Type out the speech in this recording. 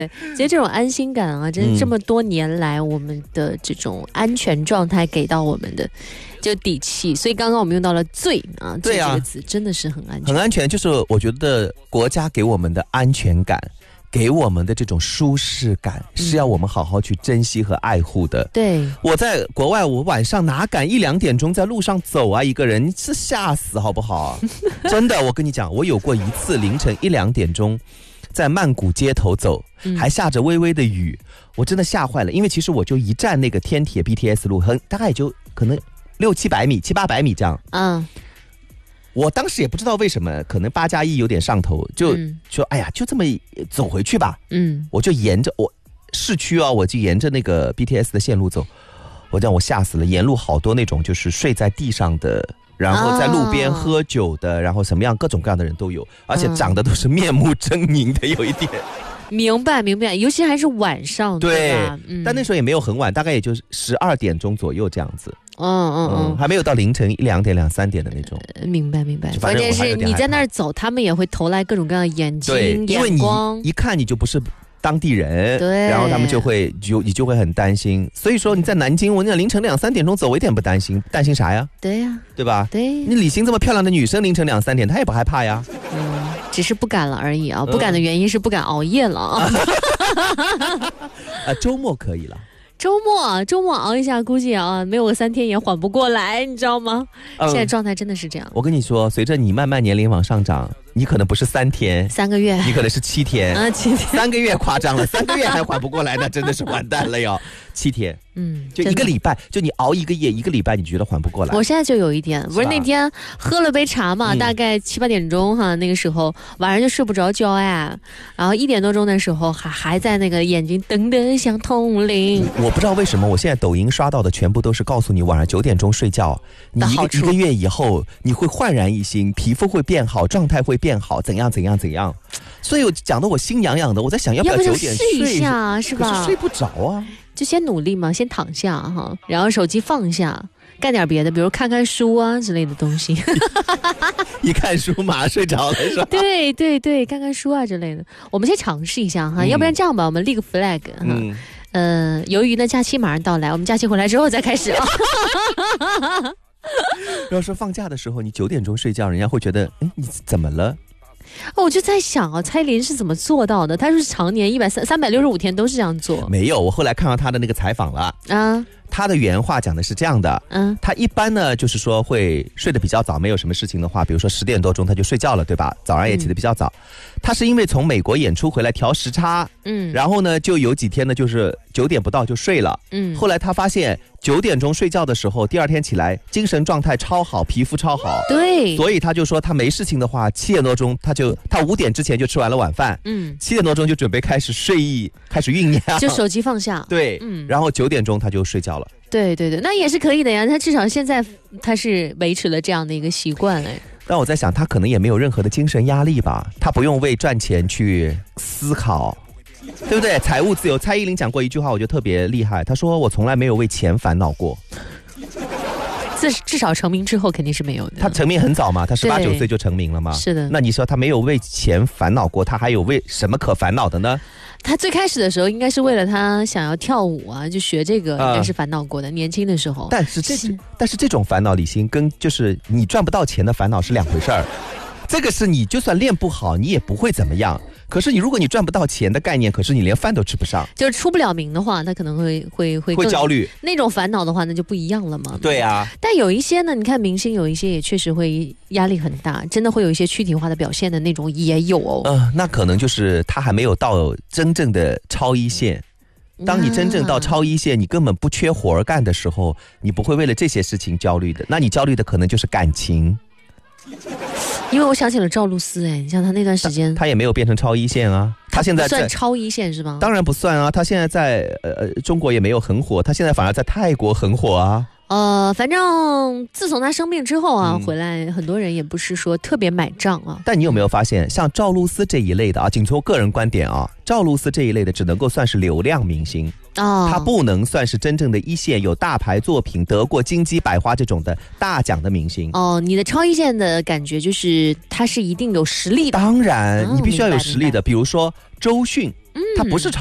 其实这种安心感啊，真是这么多年来我们的这种安全状态给到我们的就底气。所以刚刚我们用到了最啊，最这个词真的是很安全， 很安全。就是我觉得国家给我们的安全感，给我们的这种舒适感，是要我们好好去珍惜和爱护的。 对， 我在国外，我晚上哪敢1、2点钟在路上走啊？一个人是吓死好不好？真的，我跟你讲，我有过一次凌晨1、2点钟在曼谷街头走，还下着微微的雨，我真的吓坏了。因为其实我就一站那个天铁 BTS 路，大概也就可能600、700米、700、800米这样。我当时也不知道为什么，可能8+1有点上头，就说哎呀，就这么走回去吧。我就沿着市区啊，我就沿着那个 BTS 的线路走，让我吓死了。沿路好多那种就是睡在地上的，然后在路边喝酒的，然后什么样各种各样的人都有，而且长得都是面目狰狞的，有一点。 明白，尤其还是晚上，对吧？ 但那时候也没有很晚，大概也就12点钟左右这样子。还没有到凌晨1、2点、2、3点的那种。 明白。关键是你在那儿走，他们也会投来各种各样的眼睛、眼光， 因为你一看你就不是当地人， 对， 然后他们你就会很担心。所以说你在南京，我那凌晨2、3点钟走，我一点不担心，担心啥呀？对呀，对吧？对，你李欣这么漂亮的女生，凌晨2、3点，她也不害怕呀。 只是不敢了而已啊，不敢的原因是不敢熬夜了啊。 周末可以了。 周末熬一下，估计啊没有个3天也缓不过来，你知道吗？现在状态真的是这样。 我跟你说，随着你慢慢年龄往上涨，你可能不是3天 ，3个月， 你可能是7天 7天 ，3个月夸张了，3个月还缓不过来，那真的是完蛋了哟。7天，就1个礼拜，就你熬1个夜，1个礼拜你觉得缓不过来。 我现在就有一点，不是那天喝了杯茶嘛，大概7、8点钟哈，那个时候晚上就睡不着觉哎，然后1点多钟的时候还在那个眼睛瞪得像铜铃。 我不知道为什么，我现在抖音刷到的全部都是告诉你晚上9点钟睡觉，你一个月以后你会焕然一新，皮肤会变好，状态会变好，怎样。所以我讲的我心痒痒的，我在想要不要9点睡一下，是吧？ 可是睡不着啊。 就先努力嘛，先躺下哈，然后手机放下，干点别的，比如看看书啊之类的东西。 一看书马上睡着了是吧？ 对，看看书啊之类的。我们先尝试一下哈，要不然这样吧，我们立个 flag 哈。由于呢假期马上到来，我们假期回来之后再开始啊。 要说放假的时候你9点钟睡觉，人家会觉得你怎么了？ 我就在想啊，蔡琳是怎么做到的？她是常年365天都是这样做？ 没有，我后来看到她的那个采访了啊。他的原话讲的是这样的，他一般呢就是说会睡得比较早，没有什么事情的话，比如说10点多钟他就睡觉了，对吧？早上也起得比较早。他是因为从美国演出回来调时差，然后呢就有几天呢就是9点不到就睡了，后来他发现9点钟睡觉的时候，第二天起来精神状态超好，皮肤超好， 对， 所以他就说他没事情的话，7点多钟他5点之前就吃完了晚饭，7点多钟就准备开始睡意，开始酝酿， 就手机放下， 对，然后9点钟他就睡觉了。 对，那也是可以的呀。他至少现在他是维持了这样的一个习惯哎。 但我在想，他可能也没有任何的精神压力吧，他不用为赚钱去思考，对不对？财务自由，蔡依林讲过一句话，我觉得特别厉害，他说我从来没有为钱烦恼过。 至少成名之后肯定是没有的。 他成名很早嘛，他18、19岁就成名了嘛。 是的。 那你说他没有为钱烦恼过，他还有为什么可烦恼的呢？ 他最开始的时候应该是为了他想要跳舞啊，就学这个，应该是烦恼过的，年轻的时候。但是这种烦恼，李欣跟就是你赚不到钱的烦恼是两回事儿。这个是你就算练不好，你也不会怎么样。可是如果你赚不到钱的概念，可是你连饭都吃不上， 就是出不了名的话，他可能会焦虑。那种烦恼的话，那就不一样了嘛。 对啊。 但有一些呢，你看明星有一些也确实会压力很大，真的会有一些躯体化的表现的那种也有哦。 那可能就是他还没有到真正的超一线。当你真正到超一线，你根本不缺活儿干的时候，你不会为了这些事情焦虑的。那你焦虑的可能就是感情。 因为我想起了赵露思，你像她那段时间， 她也没有变成超一线啊，她现在算超一线是吗？ 当然不算啊，她现在在中国也没有很火，她现在反而在泰国很火啊。 反正自从她生病之后啊，回来很多人也不是说特别买账啊。 但你有没有发现，像赵露思这一类的啊，仅从个人观点啊，赵露思这一类的只能够算是流量明星。他不能算是真正的一线有大牌作品得过金鸡百花这种的大奖的明星。 你的超一线的感觉就是他是一定有实力的。 当然，你必须要有实力的。比如说周迅， 它不是